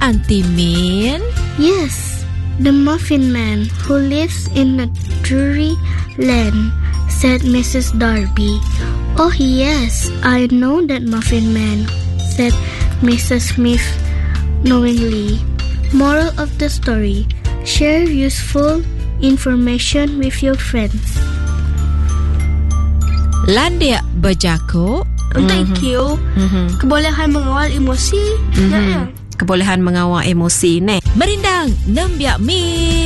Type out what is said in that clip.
Auntie Min? Yes, the Muffin Man who lives in a dreary land, said Mrs. Darby. Oh yes, I know that Muffin Man, said Mrs. Smith knowingly. Moral of the story: share useful information with your friends. Landia berjakuk. Thank you. Kebolehan mengawal emosi. Kebolehan mengawal emosi ni. Merindang, nembiak mi.